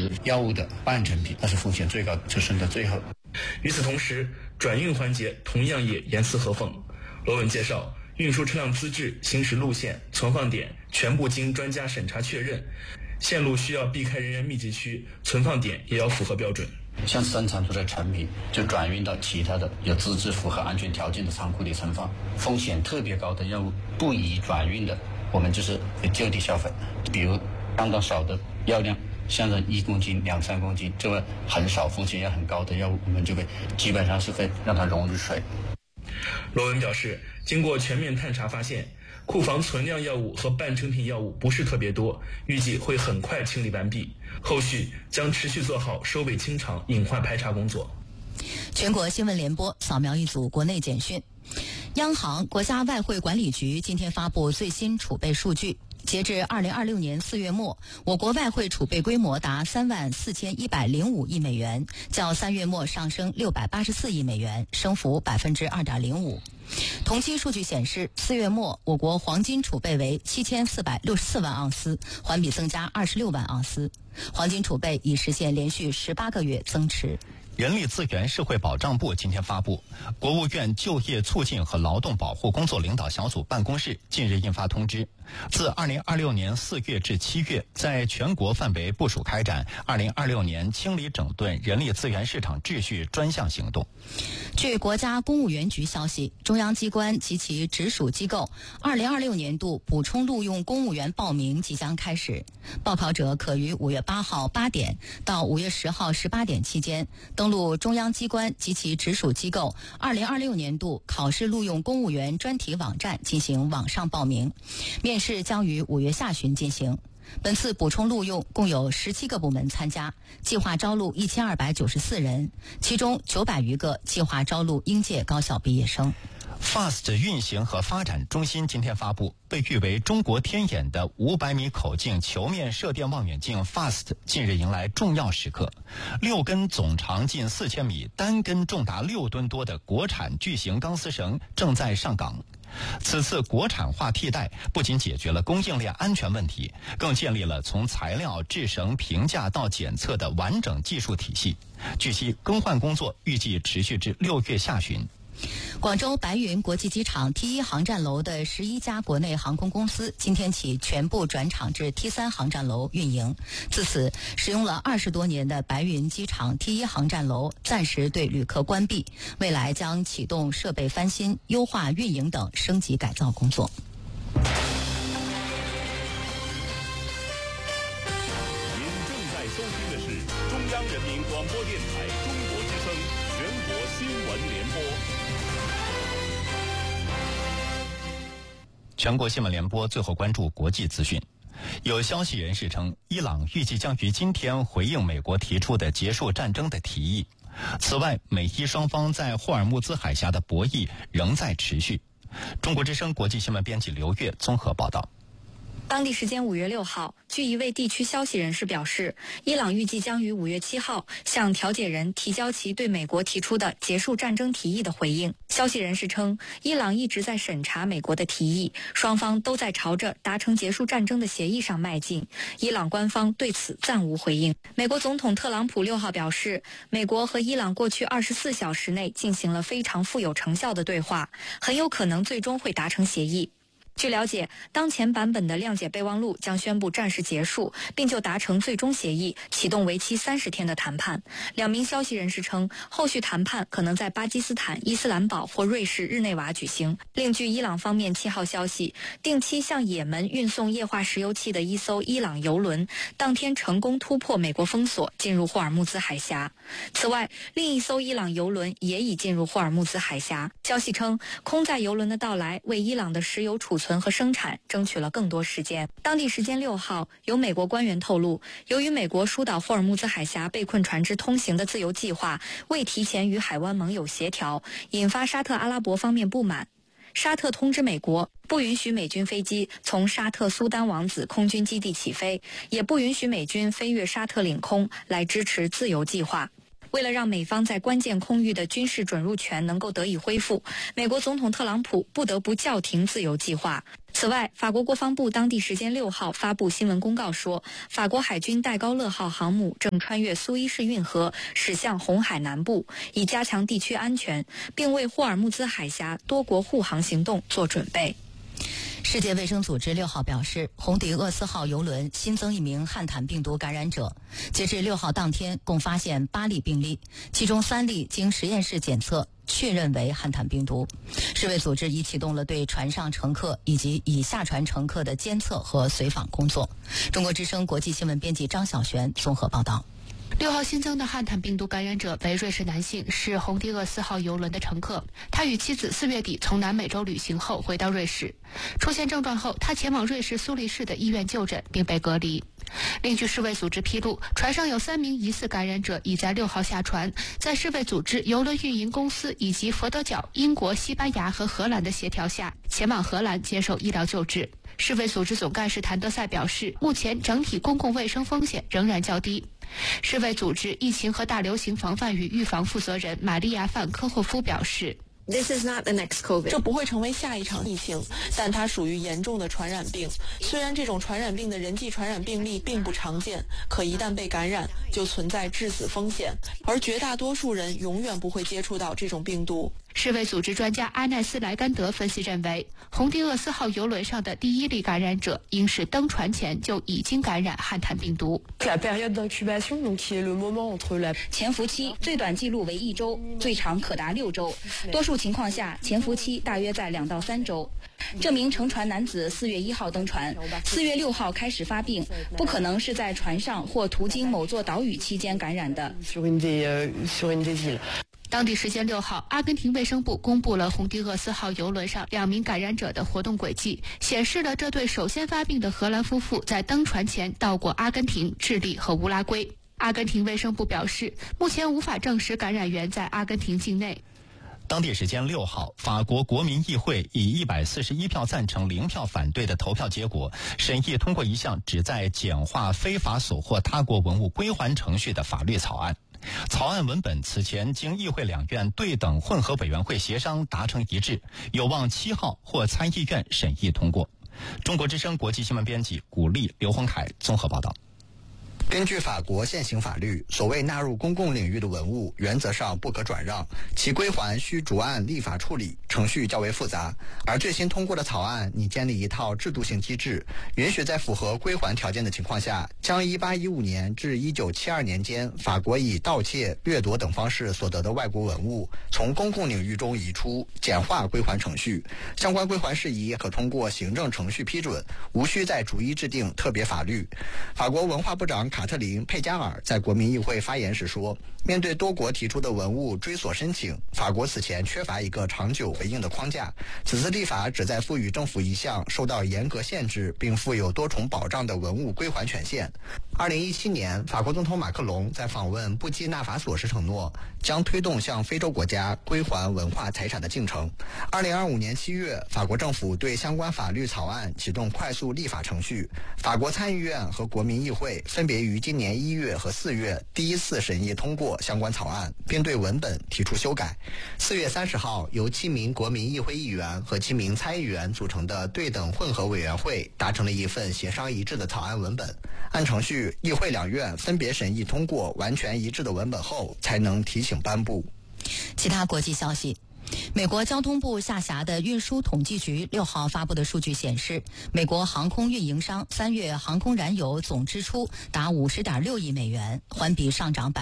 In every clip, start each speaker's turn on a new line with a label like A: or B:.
A: 是药物的半成品，那是风险最高，就升到最后。
B: 与此同时，转运环节同样也严丝合缝。罗文介绍，运输车辆资质、行驶路线、存放点全部经专家审查确认，线路需要避开人员密集区，存放点也要符合标准。
A: 像生产出的成品就转运到其他的有资质、符合安全条件的仓库里存放。风险特别高的药物不宜转运的，我们就是就地销毁。比如相当少的药量，像是1公斤、2、3公斤，这个很少风险也很高的药物，我们就会基本上是会让它溶入水。
B: 罗文表示，经过全面探查发现，库房存量药物和半成品药物不是特别多，预计会很快清理完毕，后续将持续做好收尾清场、隐患排查工作。
C: 全国新闻联播扫描一组国内简讯。央行、国家外汇管理局今天发布最新储备数据。截至2026年4月末，我国外汇储备规模达34105亿美元，较3月末上升684亿美元，升幅2.05%。同期数据显示，4月末我国黄金储备为7464万盎司，环比增加26万盎司，黄金储备已实现连续18个月增持。
D: 人力资源社会保障部今天发布，国务院就业促进和劳动保护工作领导小组办公室近日印发通知，自2026年4月至7月，在全国范围部署开展2026年清理整顿人力资源市场秩序专项行动。
C: 据国家公务员局消息，中央机关及其直属机构2026年度补充录用公务员报名即将开始，报考者可于5月8号8点到5月10号18点期间登录中央机关及其直属机构2026年度考试录用公务员专题网站进行网上报名，面试将于5月下旬进行。本次补充录用共有17个部门参加，计划招录1294人，其中900余个计划招录应届高校毕业生。
D: FAST 运行和发展中心今天发布，被誉为中国天眼的500米口径球面射电望远镜 FAST 近日迎来重要时刻，6根总长近4000米、单根重达6吨多的国产巨型钢丝绳正在上岗。此次国产化替代不仅解决了供应链安全问题，更建立了从材料、制绳、评价到检测的完整技术体系。据悉，更换工作预计持续至6月下旬。
C: 广州白云国际机场 T1 航站楼的11家国内航空公司今天起全部转场至 T3 航站楼运营。自此，使用了20多年的白云机场 T1 航站楼暂时对旅客关闭，未来将启动设备翻新、优化运营等升级改造工作。
E: 您正在收听的是中央人民广播电台中国之声全国新闻联播。
D: 全国新闻联播最后关注国际资讯。有消息人士称，伊朗预计将于今天回应美国提出的结束战争的提议。此外，美伊双方在霍尔木兹海峡的博弈仍在持续。中国之声国际新闻编辑刘月综合报道。
F: 当地时间5月6号，据一位地区消息人士表示，伊朗预计将于5月7号向调解人提交其对美国提出的结束战争提议的回应。消息人士称，伊朗一直在审查美国的提议，双方都在朝着达成结束战争的协议上迈进。伊朗官方对此暂无回应。美国总统特朗普6号表示，美国和伊朗过去24小时内进行了非常富有成效的对话，很有可能最终会达成协议。据了解，当前版本的谅解备忘录将宣布暂时结束，并就达成最终协议启动为期30天的谈判。两名消息人士称，后续谈判可能在巴基斯坦、伊斯兰堡或瑞士日内瓦举行。另据伊朗方面7号消息，定期向也门运送液化石油气的一艘伊朗油轮当天成功突破美国封锁，进入霍尔木兹海峡。此外，另一艘伊朗油轮也已进入霍尔木兹海峡。消息称，空载油轮的到来为伊朗的石油储存和生产争取了更多时间。当地时间6号，有美国官员透露，由于美国疏导霍尔木兹海峡被困船只通行的自由计划未提前与海湾盟友协调，引发沙特阿拉伯方面不满。沙特通知美国，不允许美军飞机从沙特苏丹王子空军基地起飞，也不允许美军飞越沙特领空来支持自由计划。 为了让美方在关键空域的军事准入权能够得以恢复，美国总统特朗普不得不叫停自由计划。此外，法国国防部当地时间6号发布新闻公告说，法国海军戴高乐号航母正穿越苏伊士运河驶向红海南部，以加强地区安全，并为霍尔木兹海峡多国护航行动做准备。
C: 世界卫生组织6号表示，红迪厄斯号邮轮新增1名汉坦病毒感染者。截至6号当天，共发现8例病例，其中3例经实验室检测确认为汉坦病毒。世卫组织已启动了对船上乘客以及已下船乘客的监测和随访工作。中国之声国际新闻编辑张小璇综合报道。
G: 6号新增的汉坦病毒感染者为瑞士男性，是红迪厄斯号邮轮的乘客。他与妻子4月底从南美洲旅行后回到瑞士，出现症状后，他前往瑞士苏黎世的医院就诊并被隔离。另据世卫组织披露，船上有3名疑似感染者已在6号下船，在世卫组织邮轮运营公司以及佛得角、英国、西班牙和荷兰的协调下，前往荷兰接受医疗救治。世卫组织总干事谭德赛表示，目前整体公共卫生风险仍然较低。世卫组织疫情和大流行防范与预防负责人玛利亚·范科霍夫表示，
H: 这不会成为下一场疫情，但它属于严重的传染病。虽然这种传染病的人际传染病例并不常见，可一旦被感染，就存在致死风险，而绝大多数人永远不会接触到这种病毒。
G: 世卫组织专家阿奈斯莱甘德分析认为，红迪厄斯号邮轮上的第1例感染者应是登船前就已经感染汉坦病毒。
I: 潜伏期最短记录为1周，最长可达6周，多数情况下潜伏期大约在2到3周。这名乘船男子4月1号登船，4月6号开始发病，不可能是在船上或途经某座岛屿期间感染的。
G: 当地时间6号，阿根廷卫生部公布了红迪厄斯号邮轮上2名感染者的活动轨迹，显示了这对首先发病的荷兰夫妇在登船前到过阿根廷、智利和乌拉圭。阿根廷卫生部表示，目前无法证实感染源在阿根廷境内。
D: 当地时间6号，法国国民议会以141票赞成、0票反对的投票结果，审议通过一项旨在简化非法所获他国文物归还程序的法律草案。草案文本此前经议会2院对等混合委员会协商达成一致，有望7号获参议院审议通过。中国之声国际新闻编辑古丽、刘洪凯综合报道。
J: 根据法国现行法律，所谓纳入公共领域的文物原则上不可转让，其归还需逐案立法处理，程序较为复杂。而最新通过的草案拟建立一套制度性机制，允许在符合归还条件的情况下，将1815年至1972年间法国以盗窃、掠夺等方式所得的外国文物从公共领域中移出，简化归还程序。相关归还事宜可通过行政程序批准，无需再逐一制定特别法律。法国文化部长卡特琳·佩加尔在国民议会发言时说，面对多国提出的文物追索申请，法国此前缺乏一个长久回应的框架。此次立法旨在赋予政府一项受到严格限制并负有多重保障的文物归还权限。2017年，法国总统马克龙在访问布基纳法索时承诺，将推动向非洲国家归还文化财产的进程。2025年7月，法国政府对相关法律草案启动快速立法程序。法国参议院和国民议会分别于今年1月和4月第一次审议通过相关草案，并对文本提出修改。4月30号，由7名国民议会议员和7名参议员组成的对等混合委员会达成了一份协商一致的草案文本。按程序，议会2院分别审议通过完全一致的文本后，才能提请颁布。
C: 其他国际消息。美国交通部下辖的运输统计局6号发布的数据显示，美国航空运营商3月航空燃油总支出达50.6亿美元，环比上涨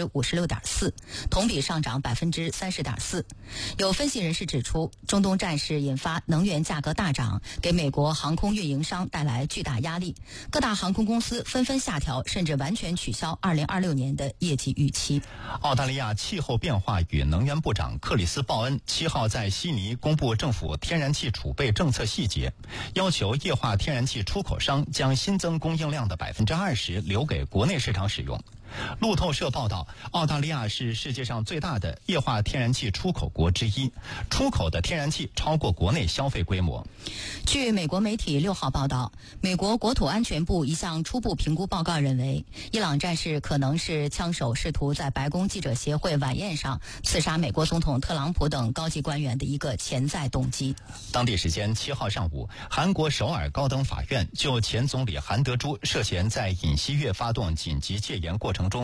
C: 56.4%，同比上涨30.4%。有分析人士指出，中东战事引发能源价格大涨，给美国航空运营商带来巨大压力，各大航空公司纷纷下调甚至完全取消2026年的业绩预期。
D: 澳大利亚气候变化与能源部长克里斯·鲍恩7号在悉尼公布政府天然气储备政策细节，要求液化天然气出口商将新增供应量的20%留给国内市场使用。 路透社报道，澳大利亚是世界上最大的液化天然气出口国之一，出口的天然气超过国内消费规模。
C: 据美国媒体6号报道，美国国土安全部一项初步评估报告认为，伊朗战事可能是枪手试图在白宫记者协会晚宴上刺杀美国总统特朗普等高级官员的一个潜在动机。
D: 当地时间7号上午，韩国首尔高等法院就前总理韩德洙涉嫌在尹锡悦发动紧急戒严过程中